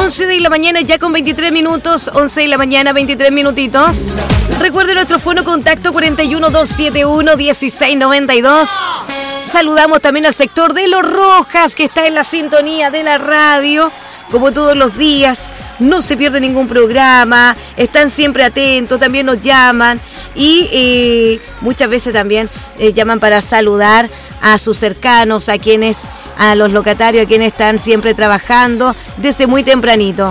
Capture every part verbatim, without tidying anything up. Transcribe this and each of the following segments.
once de la mañana ya con veintitrés minutos, once de la mañana, veintitrés minutitos. Recuerde nuestro fono contacto cuarenta y uno, doscientos setenta y uno, dieciséis noventa y dos. Saludamos también al sector de Los Rojas, que está en la sintonía de la radio, como todos los días. No se pierde ningún programa, están siempre atentos, también nos llaman y eh, muchas veces también eh, llaman para saludar a sus cercanos, a quienes, a los locatarios, a quienes están siempre trabajando desde muy tempranito.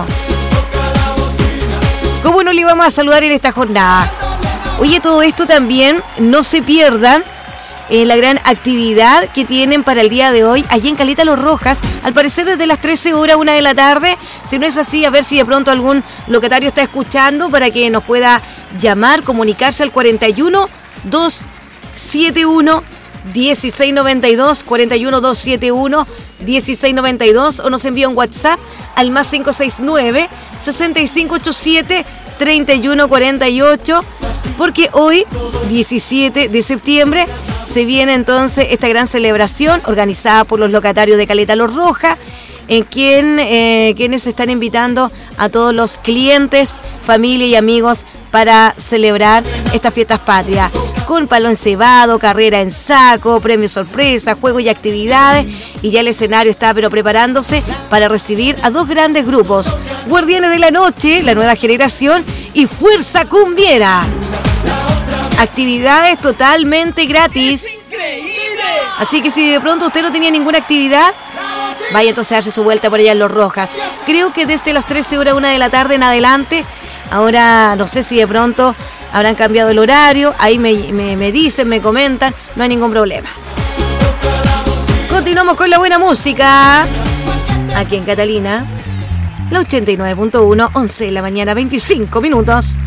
¿Cómo no le vamos a saludar en esta jornada? Oye, todo esto también no se pierdan eh, la gran actividad que tienen para el día de hoy allí en Caleta Los Rojas, al parecer desde las trece horas, una de la tarde. Si no es así, a ver si de pronto algún locatario está escuchando para que nos pueda llamar, comunicarse al cuarenta y uno, doscientos setenta y uno, dieciséis noventa y dos, cuarenta y uno, doscientos setenta y uno, dieciséis noventa y dos, o nos envía un WhatsApp al más cinco seis nueve, seis cinco ocho siete, treinta y uno cuarenta y ocho, porque hoy, diecisiete de septiembre, se viene entonces esta gran celebración organizada por los locatarios de Caleta Los Rojas, en quien, eh, quienes están invitando a todos los clientes, familia y amigos para celebrar estas fiestas patrias, con palo encebado, carrera en saco, premios sorpresa, juegos y actividades, y ya el escenario está pero preparándose para recibir a dos grandes grupos, Guardianes de la Noche, la nueva generación, y Fuerza Cumbiera. Actividades totalmente gratis. Así que si de pronto usted no tenía ninguna actividad, vaya entonces a darse su vuelta por allá en Los Rojas. Creo que desde las trece horas, una de la tarde en adelante. Ahora no sé si de pronto habrán cambiado el horario. Ahí me, me, me dicen, me comentan. No hay ningún problema. Continuamos con la buena música. Aquí en Catalina, la ochenta y nueve punto uno, once de la mañana, veinticinco minutos.